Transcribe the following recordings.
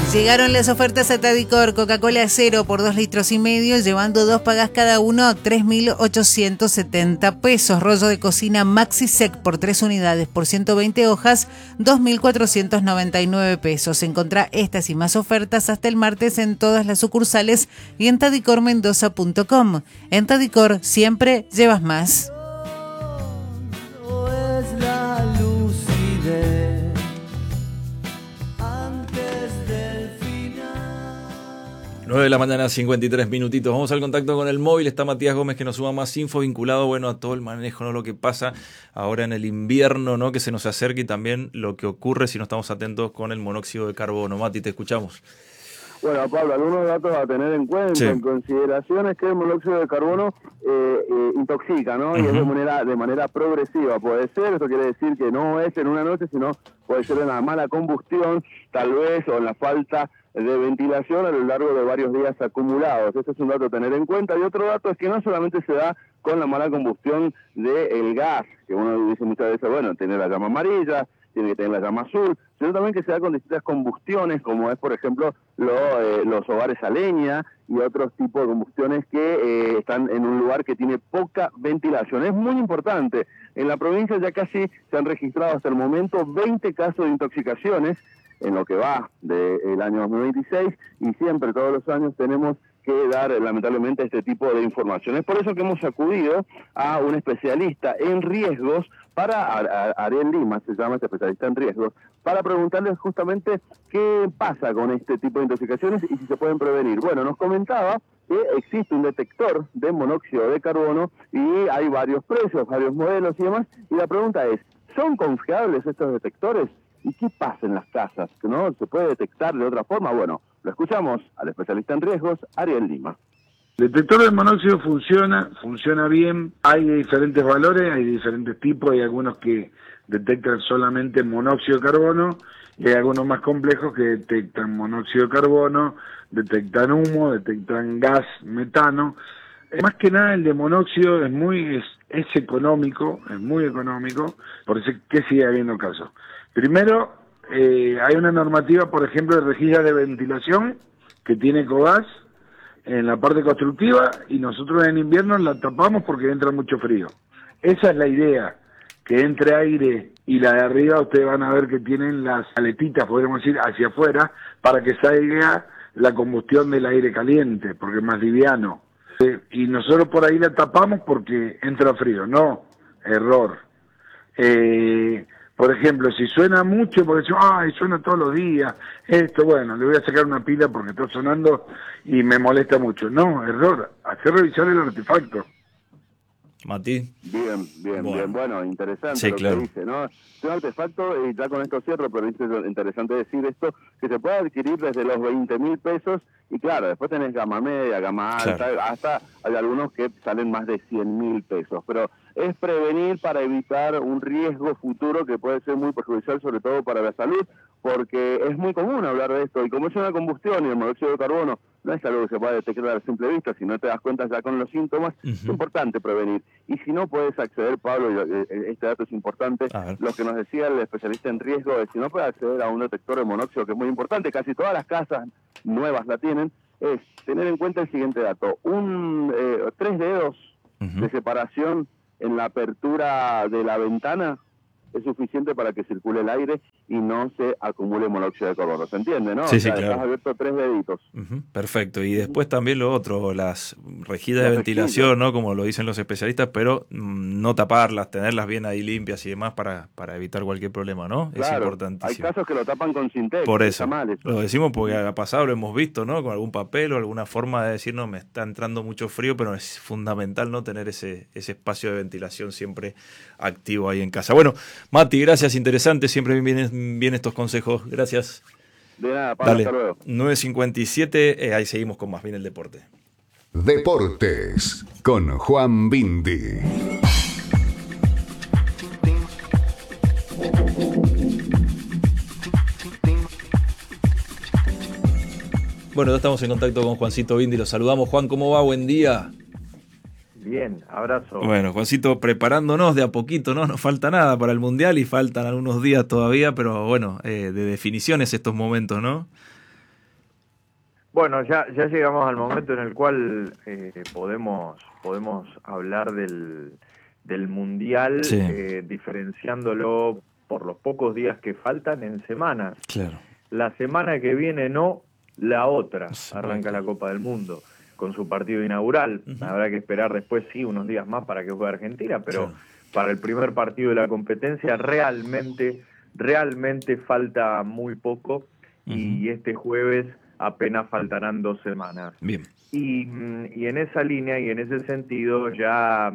Llegaron las ofertas a Tadicor, Coca-Cola 0 por 2,5 litros, llevando 2 pagás cada uno, 3.870 pesos. Rollo de cocina Maxisec por 3 unidades por 120 hojas, 2.499 pesos. Encontrá estas y más ofertas hasta el martes en todas las sucursales y en tadicormendoza.com. En Tadicor siempre llevas más. 9 de la mañana, 53 minutitos. Vamos al contacto con el móvil. Está Matías Gómez que nos suma más info vinculado, bueno, a todo el manejo, ¿no? Lo que pasa ahora en el invierno, ¿no? Que se nos acerca y también lo que ocurre si no estamos atentos con el monóxido de carbono. Mati, te escuchamos. Bueno, Pablo, algunos datos a tener en cuenta, sí. En consideración es que el monóxido de carbono intoxica, ¿no? Y es de manera progresiva, puede ser, esto quiere decir que no es en una noche, sino puede ser en la mala combustión, tal vez, o en la falta de ventilación a lo largo de varios días acumulados. Este es un dato a tener en cuenta. Y otro dato es que no solamente se da con la mala combustión del gas, que uno dice muchas veces, bueno, tiene la llama amarilla, tiene que tener la llama azul, sino también que se da con distintas combustiones, como es, por ejemplo, los hogares a leña y otros tipos de combustiones que están en un lugar que tiene poca ventilación. Es muy importante. En la provincia ya casi se han registrado hasta el momento 20 casos de intoxicaciones en lo que va del año 2026, y siempre, todos los años, tenemos que dar, lamentablemente, este tipo de información. Es por eso que hemos acudido a un especialista en riesgos, para Ariel Lima, se llama este especialista en riesgos, para preguntarles justamente qué pasa con este tipo de intoxicaciones y si se pueden prevenir. Bueno, nos comentaba que existe un detector de monóxido de carbono y hay varios precios, varios modelos y demás, y la pregunta es, ¿son confiables estos detectores? ¿Y qué pasa en las casas? ¿No? ¿Se puede detectar de otra forma? Bueno, lo escuchamos al especialista en riesgos, Ariel Lima. El detector de monóxido funciona bien, hay diferentes valores, hay diferentes tipos, hay algunos que detectan solamente monóxido de carbono y hay algunos más complejos que detectan monóxido de carbono, detectan humo, detectan gas, metano. Más que nada el de monóxido es muy económico, es muy económico, por eso que sigue habiendo casos. Primero, hay una normativa, por ejemplo, de rejillas de ventilación que tiene Ecogas en la parte constructiva y nosotros en invierno la tapamos porque entra mucho frío. Esa es la idea, que entre aire y la de arriba ustedes van a ver que tienen las aletitas, podríamos decir, hacia afuera para que salga la combustión del aire caliente, porque es más liviano. Y nosotros por ahí la tapamos porque entra frío. No, error. Por ejemplo, si suena mucho, porque suena todos los días, bueno, le voy a sacar una pila porque está sonando y me molesta mucho. No, error, hacer revisar el artefacto. Mati. Bien, bueno, interesante sí, lo claro. Que dice, ¿no? Es un artefacto, y ya con esto cierro, pero es interesante decir esto, que se puede adquirir desde los 20.000 pesos, y claro, después tenés gama media, gama alta, claro. Hasta hay algunos que salen más de 100.000 pesos, pero es prevenir para evitar un riesgo futuro que puede ser muy perjudicial, sobre todo para la salud, porque es muy común hablar de esto, y como es una combustión y el monóxido de carbono no es algo que se pueda detectar a simple vista, si no te das cuenta ya con los síntomas, es importante prevenir. Y si no puedes acceder, Pablo, y este dato es importante, lo que nos decía el especialista en riesgo es, si no puedes acceder a un detector de monóxido, que es muy importante, casi todas las casas nuevas la tienen, es tener en cuenta el siguiente dato, 3 dedos de separación en la apertura de la ventana es suficiente para que circule el aire y no se acumule monóxido de carbono. ¿Se entiende, no? Sí, o sea, claro. Estás abierto 3 deditos. Perfecto. Y después también lo otro, las rejillas de ventilación, ¿no? Como lo dicen los especialistas, pero no taparlas, tenerlas bien ahí limpias y demás para evitar cualquier problema, ¿no? Claro, es importantísimo. Hay casos que lo tapan con Sintex. Por eso. Mal eso. Lo decimos porque ha pasado, lo hemos visto, ¿no? Con algún papel o alguna forma de decir, no, me está entrando mucho frío, pero es fundamental no tener ese espacio de ventilación siempre activo ahí en casa. Bueno, Mati, gracias, interesante, siempre vienen estos consejos, gracias. De nada, Pablo, hasta luego. 9:57, ahí seguimos con más bien el deporte. Deportes con Juan Bindi. Bueno, ya estamos en contacto con Juancito Bindi, lo saludamos. Juan, ¿cómo va? Buen día. Bien, abrazo. Bueno, Juancito, preparándonos de a poquito, ¿no? Nos falta nada para el Mundial y faltan algunos días todavía, pero bueno, de definiciones estos momentos, ¿no? Bueno, ya llegamos al momento en el cual podemos hablar del Mundial, Sí. diferenciándolo por los pocos días que faltan en semanas. Claro. La semana que viene no, la otra Sí, arranca claro. la Copa del Mundo con su partido inaugural. Habrá que esperar después, sí, unos días más para que juegue Argentina, pero Claro. para el primer partido de la competencia realmente falta muy poco, y este jueves apenas faltarán 2 semanas. Bien. Y en esa línea y en ese sentido ya,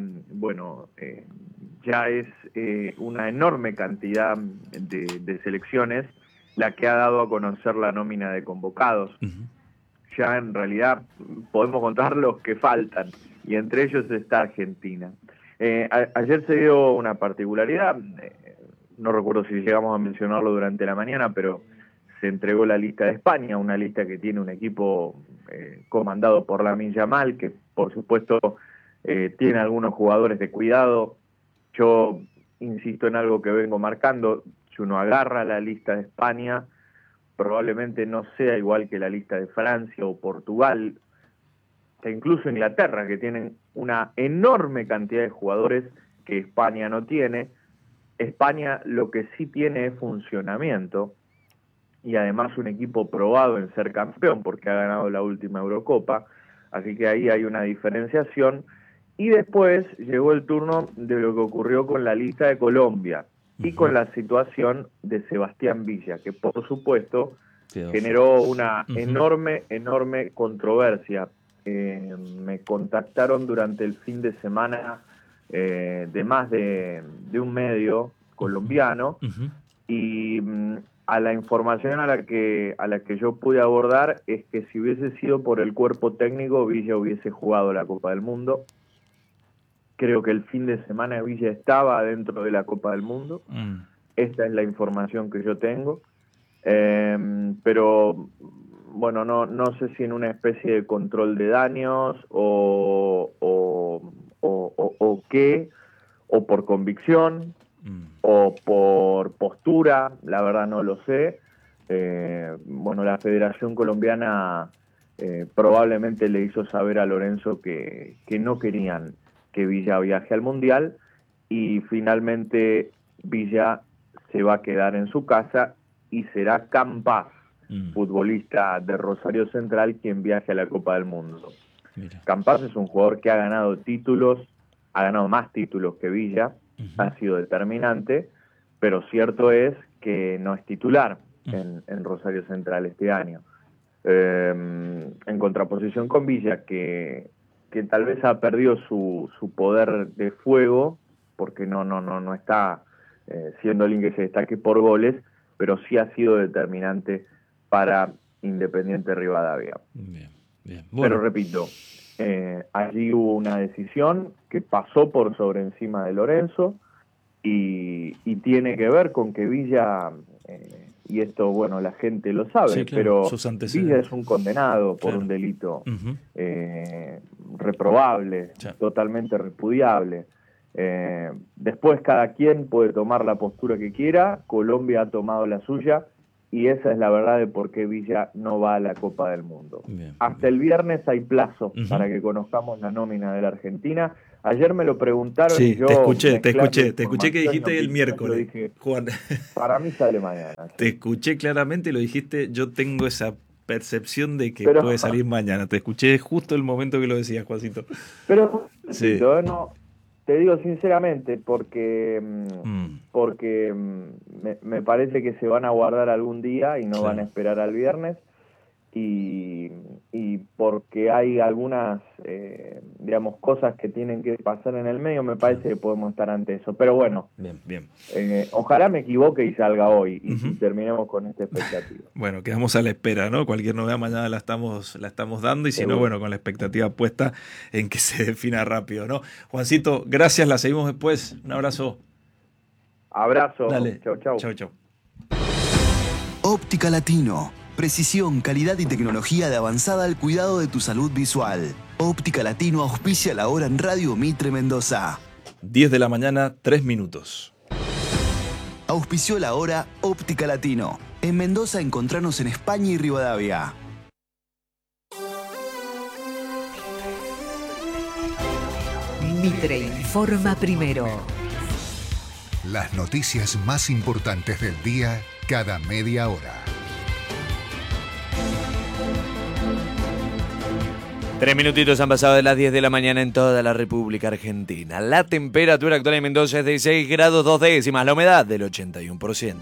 ya es una enorme cantidad de selecciones la que ha dado a conocer la nómina de convocados. Ya en realidad podemos contar los que faltan, y entre ellos está Argentina. Ayer se dio una particularidad, no recuerdo si llegamos a mencionarlo durante la mañana, pero se entregó la lista de España, una lista que tiene un equipo comandado por Lamine Yamal, que por supuesto tiene algunos jugadores de cuidado. Yo insisto en algo que vengo marcando: si uno agarra la lista de España, probablemente no sea igual que la lista de Francia o Portugal, e incluso Inglaterra, que tienen una enorme cantidad de jugadores que España no tiene. España lo que sí tiene es funcionamiento, y además un equipo probado en ser campeón, porque ha ganado la última Eurocopa, así que ahí hay una diferenciación. Y después llegó el turno de lo que ocurrió con la lista de Colombia y con la situación de Sebastián Villa, que por supuesto generó una enorme controversia. Me contactaron durante el fin de semana de más de un medio colombiano, y a la información a la que yo pude abordar es que si hubiese sido por el cuerpo técnico, Villa hubiese jugado la Copa del Mundo. Creo que el fin de semana Villa estaba dentro de la Copa del Mundo. Esta es la información que yo tengo. Pero bueno, no sé si en una especie de control de daños o qué, o por convicción, o por postura, la verdad no lo sé. Bueno, la Federación Colombiana probablemente le hizo saber a Lorenzo que no querían que Villa viaje al Mundial, y finalmente Villa se va a quedar en su casa y será Campas, futbolista de Rosario Central, quien viaje a la Copa del Mundo. Mira. Campas es un jugador que ha ganado títulos, ha ganado más títulos que Villa, ha sido determinante, pero cierto es que no es titular en Rosario Central este año. En contraposición con Villa, que tal vez ha perdido su poder de fuego, porque no está siendo alguien que se destaque por goles, pero sí ha sido determinante para Independiente Rivadavia. Bien. Bueno. Pero repito, allí hubo una decisión que pasó por sobre encima de Lorenzo, y tiene que ver con que Villa, y esto, bueno, la gente lo sabe, Sí, claro, sus pero antecedentes. Villa es un condenado por un delito reprobable, totalmente repudiable. Después cada quien puede tomar la postura que quiera. Colombia ha tomado la suya, y esa es la verdad de por qué Villa no va a la Copa del Mundo. Hasta el viernes hay plazo para que conozcamos la nómina de la Argentina. Ayer me lo preguntaron. Sí, y yo te escuché que dijiste información y el miércoles, dije, Juan. para mí sale mañana. Te escuché claramente y lo dijiste. Yo tengo esa percepción de que Pero puede salir mañana. Te escuché justo el momento que lo decías, Juancito. Pero Sí. no, te digo sinceramente, porque me parece que se van a guardar algún día y no van a esperar al viernes, y porque hay algunas digamos, cosas que tienen que pasar en el medio. Me parece que podemos estar ante eso, pero bueno, Bien. Ojalá me equivoque y salga hoy, y terminemos con esta expectativa. Bueno, quedamos a la espera, ¿no? Cualquier novedad mañana la estamos dando, y si no, bueno, con la expectativa puesta en que se defina rápido, ¿no? Juancito, gracias, la seguimos después. Un abrazo. Abrazo. Dale. Chau. Óptica Latino. Precisión, calidad y tecnología de avanzada al cuidado de tu salud visual. Óptica Latino auspicia la hora en Radio Mitre Mendoza. 10 de la mañana, 3 minutos. Auspició la hora Óptica Latino. En Mendoza encontranos en España y Rivadavia. Mitre informa primero. Las noticias más importantes del día cada media hora. 3 minutitos han pasado de las 10 de la mañana en toda la República Argentina. La temperatura actual en Mendoza es de 6 grados 2 décimas, la humedad del 81%.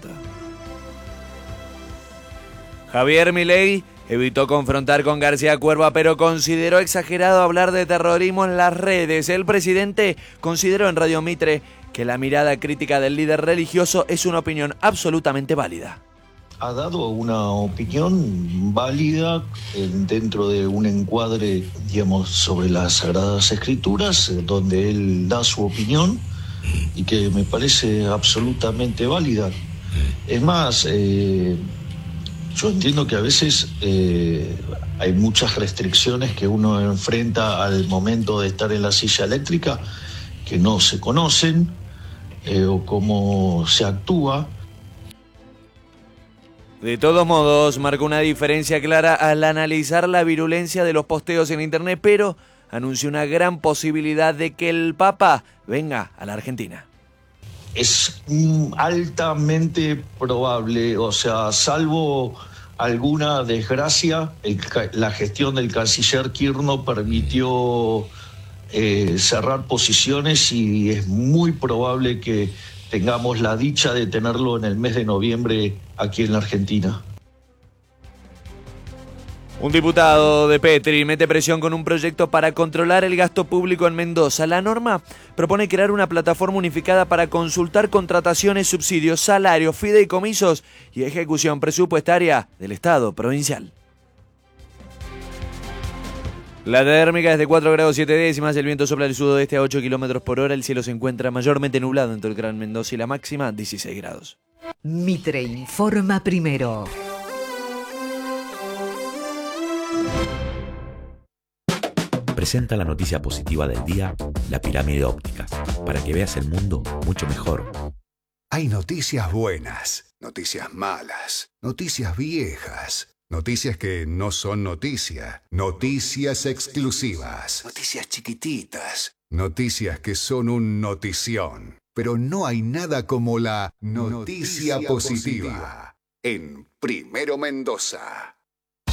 Javier Milei evitó confrontar con García Cuerva, pero consideró exagerado hablar de terrorismo en las redes. El presidente consideró en Radio Mitre que la mirada crítica del líder religioso es una opinión absolutamente válida. Ha dado una opinión válida dentro de un encuadre, digamos, sobre las Sagradas Escrituras, donde él da su opinión y que me parece absolutamente válida. Es más, yo entiendo que a veces hay muchas restricciones que uno enfrenta al momento de estar en la silla eléctrica que no se conocen o cómo se actúa. De todos modos, marcó una diferencia clara al analizar la virulencia de los posteos en internet, pero anunció una gran posibilidad de que el Papa venga a la Argentina. Es altamente probable, o sea, salvo alguna desgracia, la gestión del canciller Kirchner permitió cerrar posiciones y es muy probable que tengamos la dicha de tenerlo en el mes de noviembre aquí en la Argentina. Un diputado de Petri mete presión con un proyecto para controlar el gasto público en Mendoza. La norma propone crear una plataforma unificada para consultar contrataciones, subsidios, salarios, fideicomisos y ejecución presupuestaria del Estado provincial. La térmica es de 4 grados 7 décimas, el viento sopla del sudoeste a 8 kilómetros por hora, el cielo se encuentra mayormente nublado en todo el Gran Mendoza y la máxima 16 grados. Mitre informa primero. Presenta la noticia positiva del día, la pirámide óptica, para que veas el mundo mucho mejor. Hay noticias buenas, noticias malas, noticias viejas. Noticias que no son noticia, noticias exclusivas, noticias chiquititas, noticias que son un notición. Pero no hay nada como la noticia positiva en Primero Mendoza.